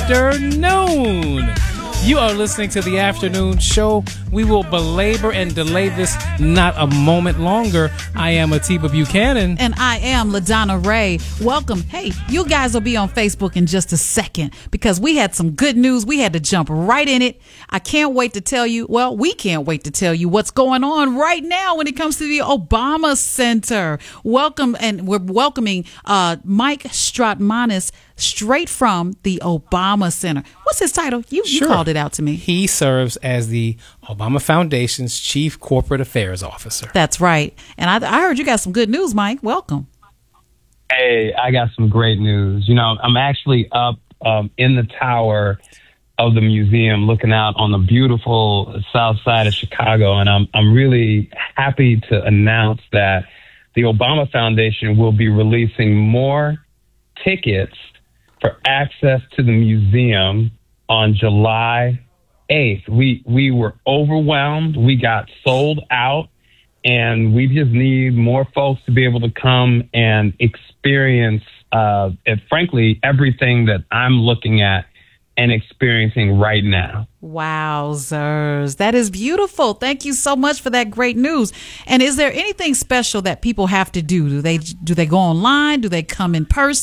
afternoon. You are listening to the afternoon show. We will belabor and delay this not a moment longer. I am Atiba Buchanan. And I am LaDonna Ray. Welcome. Hey, you guys will be on Facebook in just a second because we had some good news. We had to jump right in it. I can't wait to tell you, well, we can't wait to tell you what's going on right now when it comes to the Obama Center. Welcome, and we're welcoming Mike Strautmanis straight from the Obama Center. What's his title? You called it out to me. He serves as the Obama Foundation's Chief Corporate Affairs Officer. That's right. And I heard you got some good news, Mike. Welcome. Hey, I got some great news. You know, I'm actually up in the tower of the museum looking out on the beautiful south side of Chicago, and I'm really happy to announce that the Obama Foundation will be releasing more tickets for access to the museum on July 8th. We were overwhelmed. We got sold out, and we just need more folks to be able to come and experience, frankly, everything that I'm looking at and experiencing right now. Wowzers. That is beautiful. Thank you so much for that great news. And is there anything special that people have to do? Do they go online? Do they come in person?